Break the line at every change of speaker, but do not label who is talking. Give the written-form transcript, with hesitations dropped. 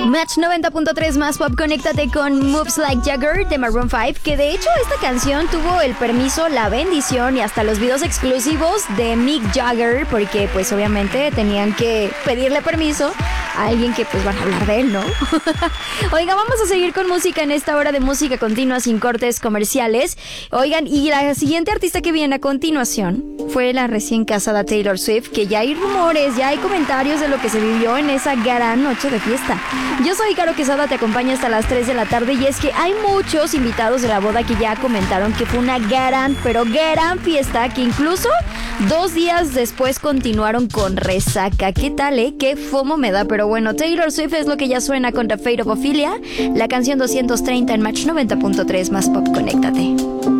Match 90.3 más pop, conéctate con Moves Like Jagger de Maroon 5, que de hecho esta canción tuvo el permiso, la bendición y hasta los videos exclusivos de Mick Jagger, porque pues obviamente tenían que pedirle permiso a alguien que pues van a hablar de él, ¿no? Oigan, vamos a seguir con música en esta hora de música continua sin cortes comerciales. Oigan, y la siguiente artista que viene a continuación fue la recién casada Taylor Swift, que ya hay rumores, ya hay comentarios de lo que se vivió en esa gran noche de fiesta. Yo soy Caro Quesada, te acompaño hasta las 3 de la tarde y es que hay muchos invitados de la boda que ya comentaron que fue una gran, pero gran fiesta, que incluso 2 días después continuaron con resaca. ¿Qué tal, Qué fomo me da, pero bueno, Taylor Swift es lo que ya suena con The Fate of Ophelia, la canción 230 en Match 90.3 más pop, conéctate.